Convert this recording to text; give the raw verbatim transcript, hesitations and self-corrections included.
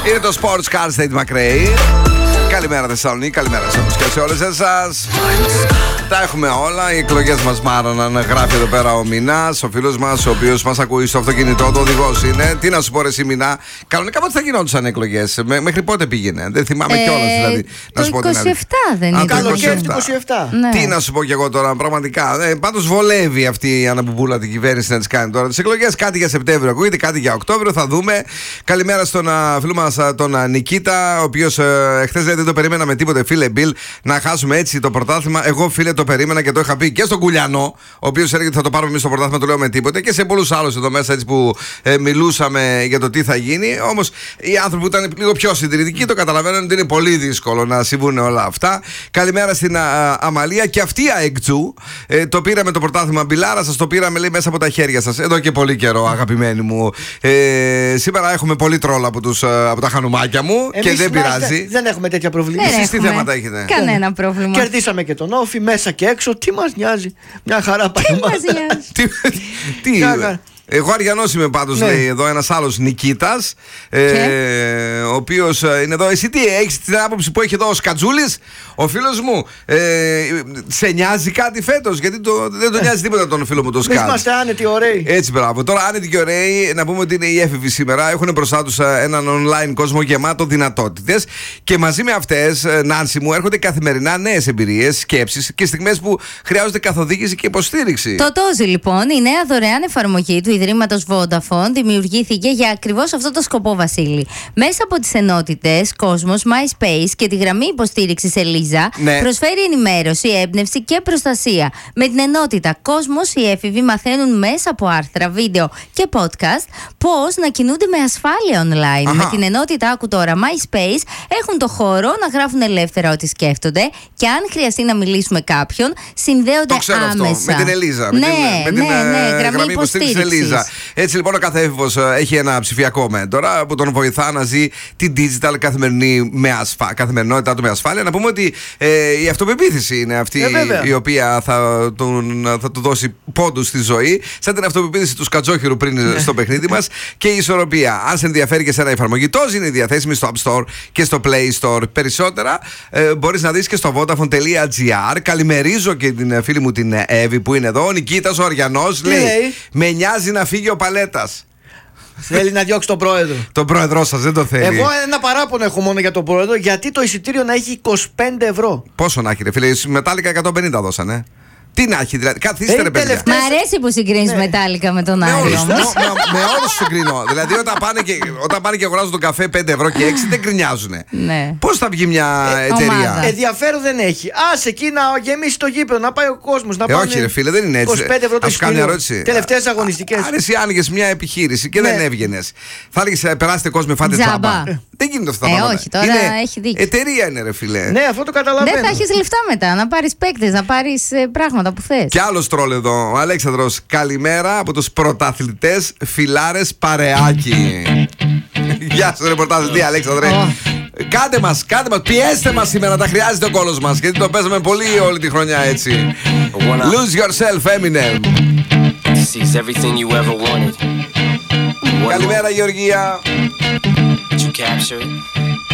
Είναι το Sports Car State McRae. Καλημέρα Θεσσαλονίκη, καλημέρα σε όλους και σε όλες εσάς. Τα έχουμε όλα. Οι εκλογές μας μάραναν. Γράφει εδώ πέρα ο Μινάς, ο φίλος μας, ο οποίος μας ακούει στο αυτοκίνητό του. Οδηγός είναι. Τι να σου πω, ρε εσύ Μινά. Κανονικά πότε θα γινόντουσαν εκλογές? Μέχρι πότε πήγαινε? Δεν θυμάμαι ε, κιόλας δηλαδή. Το είκοσι επτά δεν είναι? Καλοκαίρι του είκοσι επτά. Ναι. Τι να σου πω κι εγώ τώρα, πραγματικά. Ε, πάντως βολεύει αυτή η αναμποybούλα την κυβέρνηση να τις κάνει τώρα τις εκλογές. Κάτι για Σεπτέμβριο ακούγεται, κάτι για Οκτώβριο. Θα δούμε. Καλημέρα στον φίλο μας τον Νικήτα, ο οποίος ε, χθες δεν το περίμενα με τίποτε, φίλε Μπιλ, να χάσουμε έτσι το πρωτάθλημα. Εγώ, φίλε, το περίμενα και το είχα πει και στον Κουλιανό, ο οποίος έλεγε ότι θα το πάρουμε εμείς το πρωτάθλημα, το λέω με τίποτε, και σε πολλούς άλλους εδώ μέσα έτσι που ε, μιλούσαμε για το τι θα γίνει. Όμως οι άνθρωποι που ήταν λίγο πιο συντηρητικοί το καταλαβαίνουν ότι είναι πολύ δύσκολο να συμβούν όλα αυτά. Καλημέρα στην α, Αμαλία, και αυτή η ΑΕΚΤΖΟΥ ε, το πήραμε το πρωτάθλημα Μπιλάρα, σας το πήραμε λέει μέσα από τα χέρια σας εδώ και πολύ καιρό, αγαπημένοι μου. Ε, σήμερα έχουμε πολύ τρόλα από, τους, από τα χανουμάκια μου. Εμείς και δεν πειράζει. Δεν έχουμε τέτοια προβλήματα. Εσείς τι θέματα έχετε? Κανένα πρόβλημα. Κερδίσαμε και τον Όφη μέσα και έξω. Τι μας νοιάζει? Μια χαρά πάει. Τι μας νοιάζει? Τι Εγώ Αριανός είμαι πάντως, ναι. Λέει εδώ ένας άλλος Νικήτας, ε, ο οποίος είναι εδώ. Εσύ τι έχεις την άποψη που έχει εδώ ο Σκατζούλης, ο φίλος μου? Ε, σε νοιάζει κάτι φέτος? Γιατί το, δεν τον νοιάζει τίποτα τον φίλο μου τον Σκατζ. Εμείς είμαστε άνετοι ωραίοι. Έτσι, μπράβο. Τώρα άνετοι και ωραίοι, να πούμε ότι είναι οι έφηβοι σήμερα. Έχουν μπροστά τους έναν online κόσμο γεμάτο δυνατότητες. Και μαζί με αυτές, Νάνση μου, έρχονται καθημερινά νέες εμπειρίες, σκέψεις και στιγμές που χρειάζονται καθοδήγηση και υποστήριξη. Το Τόζι, λοιπόν, η νέα δωρεάν εφαρμογή του Ιδρύματος Vodafone δημιουργήθηκε για ακριβώς αυτό το σκοπό, Βασίλη. Μέσα από τις ενότητες Κόσμος, MySpace και τη γραμμή υποστήριξης Ελίζα, ναι. Προσφέρει ενημέρωση, έμπνευση και προστασία. Με την ενότητα Κόσμος, οι έφηβοι μαθαίνουν μέσα από άρθρα, βίντεο και podcast πώς να κινούνται με ασφάλεια online. Αχα. Με την ενότητα, άκου τώρα, MySpace, έχουν το χώρο να γράφουν ελεύθερα ό,τι σκέφτονται, και αν χρειαστεί να μιλήσουμε με κάποιον, συνδέονται το ξέρω άμεσα. Αυτό, με την Ελίζα. Ναι, με την, ναι, με την, ναι, ε, γραμμή, γραμμή υποστήριξης Ελίζα. Έτσι λοιπόν ο κάθε έφηβος έχει ένα ψηφιακό μέντορα που τον βοηθά να ζει την digital καθημερινή με ασφα... καθημερινότητά του με ασφάλεια. Να πούμε ότι ε, η αυτοπεποίθηση είναι αυτή ε, η οποία θα, τον, θα του δώσει πόντους στη ζωή, σαν την αυτοπεποίθηση του Σκατζόχυρου πριν στο παιχνίδι μας, και η ισορροπία. Αν σε ενδιαφέρει και σε ένα εφαρμογή, τόσο είναι διαθέσιμη στο App Store και στο Play Store. Περισσότερα ε, μπορείς να δεις και στο vodafone.gr. Καλημερίζω και την φίλη μου την Εύη που είναι εδώ. Ο Νικήτας, ο Αριανός, λέει, λέει με νοιάζει να φύγει ο Παλέτας. Θέλει να διώξει τον πρόεδρο. Τον πρόεδρό σας δεν το θέλει. Εγώ ένα παράπονο έχω μόνο για τον πρόεδρο, γιατί το εισιτήριο να έχει είκοσι πέντε ευρώ. Πόσο να έχει, ρε φίλε? Οι Μετάλλικα εκατόν πενήντα δώσανε. Τι να έχει, δηλαδή. Καθίστε, ρε παιδιά. Μ' αρέσει που συγκρίνεις Μετάλλικα με τον Άρη. Με όλους συγκρινώ. Δηλαδή, όταν πάνε, και, όταν πάνε και αγοράζουν τον καφέ πέντε ευρώ και έξι, δεν γκρινιάζουνε. Ναι. Πώς θα βγει μια ε, εταιρεία? Ενδιαφέρον δεν έχει. Άσε εκεί να γεμίσει το γήπεδο, να πάει ο κόσμος. Να ε, όχι, ρε φίλε, δεν είναι έτσι. είκοσι πέντε ευρώ το εισιτήριο. Τελευταίες αγωνιστικές. Αν εσύ άνοιγες μια επιχείρηση και δεν έβγαινες, θα έλεγες περάστε κόσμο, φάτε τζάμπα. Δεν γίνεται αυτά τα πράγματα. Όχι, τώρα έχει δίκιο. Εταιρεία είναι, ρε φίλε. Ναι, αυτό το καταλαβαίνω. Δεν θα έχεις λεφτά μετά να πάρεις παίκτες, να πάρεις πράγματα που θες. Και άλλο τρόλ εδώ, ο Αλέξανδρος. Καλημέρα από τους πρωταθλητές Φιλάρες Παρεάκι. Γεια σου, ρε πρωταθλητή, Αλέξανδρε. Κάντε μας, κάντε μας, πιέστε μας σήμερα, τα χρειάζεται ο κόλος μας, γιατί το παίζαμε πολύ όλη τη χρονιά έτσι. Lose yourself, Eminem. Καλημέρα, Γεωργία. Did you capture it?